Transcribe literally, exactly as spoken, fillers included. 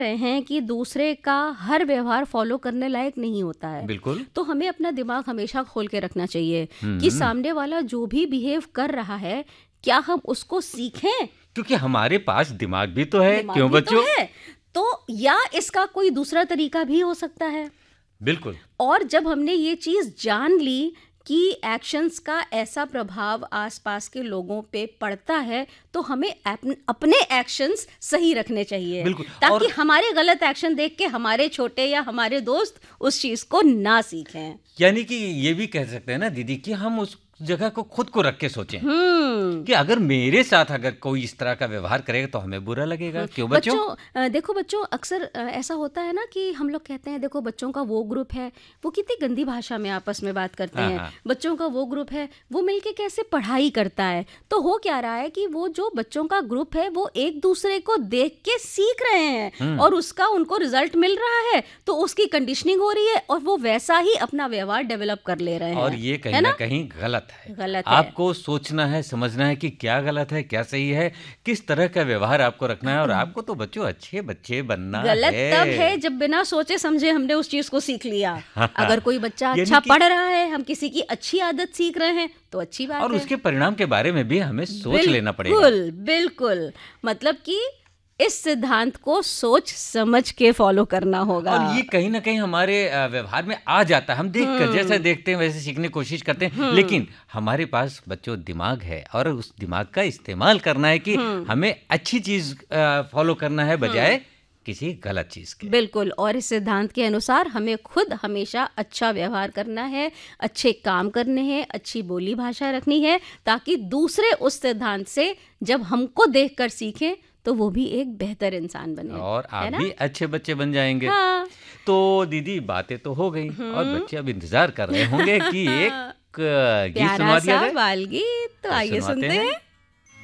रहे हैं कि दूसरे का हर व्यवहार फॉलो करने लायक नहीं होता है। बिल्कुल। तो हमें अपना दिमाग हमेशा खोल के रखना चाहिए कि हम्म सामने वाला जो भी बिहेव कर रहा है, क्या हम उसको सीखें? क्योंकि हमारे पास दिमाग भी तो है, दिमाग क्यों भी तो बच्चों? है, तो या इसका कोई दूसरा तरीका भी हो सकता है। बिल्कुल। और जब हमने ये चीज जान ली कि एक्शंस का ऐसा प्रभाव आसपास के लोगों पे पड़ता है, तो हमें अप- अपने एक्शंस सही रखने चाहिए, बिल्कुल। ताकि और हमारे गलत एक्शन देख के हमारे छोटे या हमारे दोस्त उस चीज को ना सीखें। यानी कि ये भी कह सकते हैं ना दीदी कि हम उस जगह को खुद को रख के सोचें हम्म कि अगर मेरे साथ अगर कोई इस तरह का व्यवहार करेगा तो हमें बुरा लगेगा, क्यों बच्चों? बच्चों, अ, देखो बच्चों, अक्सर अ, ऐसा होता है ना कि हम लोग कहते हैं, देखो बच्चों का वो ग्रुप है, वो कितनी गंदी भाषा में आपस में बात करते हाँ हैं। हाँ। बच्चों का वो ग्रुप है, वो मिलके कैसे पढ़ाई करता है। तो हो क्या रहा है कि वो जो बच्चों का ग्रुप है, वो एक दूसरे को देख के सीख रहे हैं हम्म और उसका उनको रिजल्ट मिल रहा है, तो उसकी कंडीशनिंग हो रही है और वो वैसा ही अपना व्यवहार डेवलप कर ले रहे और हैं, ये है कहीं ना ना? कहीं गलत है। गलत है। आपको सोचना है, समझना है कि क्या गलत है, क्या सही है, किस तरह का व्यवहार आपको रखना है, और आपको तो बच्चों अच्छे बच्चे बनना गलत तब है है। जब बिना सोचे समझे हमने उस चीज को सीख लिया। अगर कोई बच्चा यानी अच्छा कि पढ़ रहा है, हम किसी की अच्छी आदत सीख रहे हैं, तो अच्छी बात और है। उसके परिणाम के बारे में भी हमें सोच लेना पड़ेगा। बिल्कुल बिल्कुल, मतलब कि इस सिद्धांत को सोच समझ के फॉलो करना होगा। और ये कहीं ना कहीं हमारे अ, व्यवहार में आ जाता है। हम देख कर जैसा हम्म देखते हैं वैसे सीखने की कोशिश करते हैं, हम्म लेकिन हमारे पास बच्चों दिमाग है और उस दिमाग का इस्तेमाल करना है कि हम्म हमें अच्छी चीज फॉलो करना है हम्म बजाय किसी गलत चीज के। बिल्कुल। और इस सिद्धांत के अनुसार हमें खुद हमेशा अच्छा व्यवहार करना है, अच्छे काम करने हैं, अच्छी बोली भाषा रखनी है, ताकि दूसरे उस सिद्धांत से जब हमको देखकर सीखें तो वो भी एक बेहतर इंसान बने, और आप है ना? भी अच्छे बच्चे बन जाएंगे। हाँ। तो दीदी बातें तो हो गई और हम्म बच्चे अब इंतजार कर रहे होंगे कि एक अ, गीत प्यारा सुनवा दिया सा जाए। बाल गीत, तो तो आइए सुनवाते सुनते हैं। हैं।